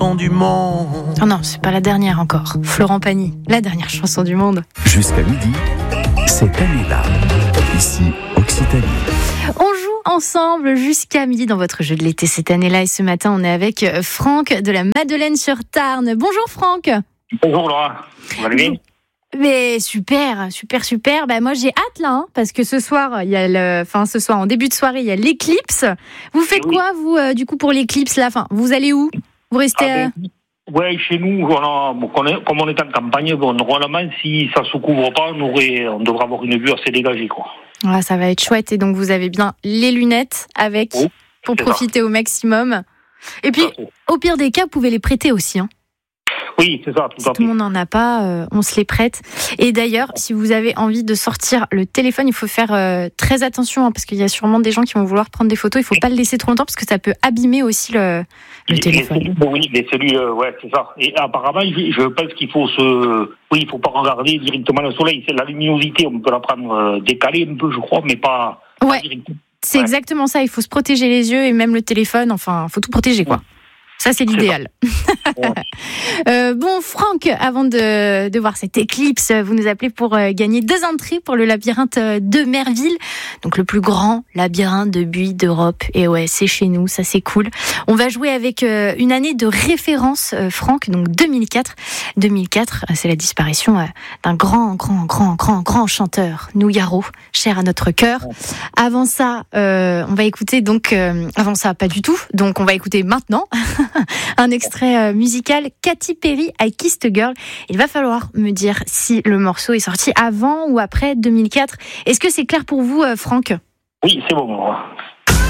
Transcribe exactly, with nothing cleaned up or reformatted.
Du monde. Oh non, c'est pas la dernière encore. Florent Pagny, la dernière chanson du monde. Jusqu'à midi, cette année-là, ici Occitanie. On joue ensemble jusqu'à midi dans votre jeu de l'été cette année-là. Et ce matin, on est avec Franck de la Madeleine-sur-Tarn. Bonjour Franck. Bonjour Laura, vous allez bien ? Mais super, super, super. Bah moi j'ai hâte là, hein, parce que ce soir, il y a le, enfin ce soir en début de soirée, il y a l'éclipse. Vous faites oui. quoi vous euh, du coup pour l'éclipse là ? Enfin, vous allez où ? Vous restez. Ah ben, euh... Ouais, chez nous, on a, on est, comme on est en campagne, bon, normalement, si ça se couvre pas, on aurait, on devrait avoir une vue assez dégagée, quoi. Ah, ça va être chouette. Et donc vous avez bien les lunettes avec oui, pour profiter ça. Au maximum. Et puis, au pire des cas, vous pouvez les prêter aussi, hein. Oui, c'est ça, tout si à fait. Tout le monde n'en a pas, euh, on se les prête. Et d'ailleurs, si vous avez envie de sortir le téléphone, il faut faire euh, très attention, hein, parce qu'il y a sûrement des gens qui vont vouloir prendre des photos. Il ne faut pas le laisser trop longtemps, parce que ça peut abîmer aussi le, le les, téléphone. Les cellules, oui, les cellules, euh, ouais, c'est ça. Et apparemment, je, je pense qu'il faut se... Oui, il ne faut pas regarder directement le soleil. C'est la luminosité, on peut la prendre euh, décalée un peu, je crois, mais pas, ouais, pas directement. C'est ouais. exactement ça. Il faut se protéger les yeux et même le téléphone. Enfin, il faut tout protéger, quoi. Ça, c'est l'idéal. Ouais. euh, bon, Franck, avant de, de voir cette éclipse, vous nous appelez pour euh, gagner deux entrées pour le labyrinthe de Merville. Donc, le plus grand labyrinthe de buis d'Europe. Et ouais, c'est chez nous, ça, c'est cool. On va jouer avec euh, une année de référence, euh, Franck, donc deux mille quatre. deux mille quatre, c'est la disparition euh, d'un grand, grand, grand, grand, grand chanteur, Nougaro, cher à notre cœur. Avant ça, euh, on va écouter donc... Euh, avant ça, pas du tout. Donc, on va écouter maintenant... un extrait musical, Katy Perry, I Kissed a Girl. Il va falloir me dire si le morceau est sorti avant ou après deux mille quatre. Est-ce que c'est clair pour vous, Franck ? Oui, c'est bon.